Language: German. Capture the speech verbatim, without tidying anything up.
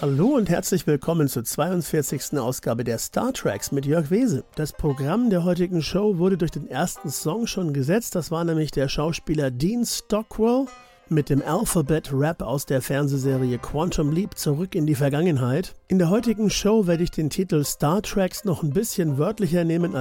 Hallo und herzlich willkommen zur zweiundvierzigsten Ausgabe der Star Treks mit Jörg Wese. Das Programm der heutigen Show wurde durch den ersten Song schon gesetzt. Das war nämlich der Schauspieler Dean Stockwell mit dem Alphabet-Rap aus der Fernsehserie Quantum Leap zurück in die Vergangenheit. In der heutigen Show werde ich den Titel Star Treks noch ein bisschen wörtlicher nehmen als